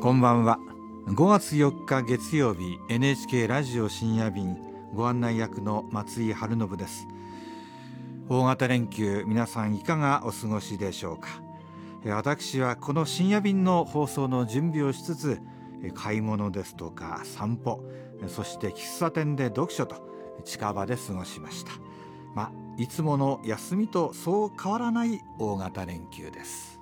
こんばんは。5月4日月曜日、 NHK ラジオ深夜便ご案内役の松井春信です。大型連休、皆さんいかがお過ごしでしょうか。私はこの深夜便の放送の準備をしつつ、買い物ですとか散歩、そして喫茶店で読書と近場で過ごしました。いつもの休みとそう変わらない大型連休です。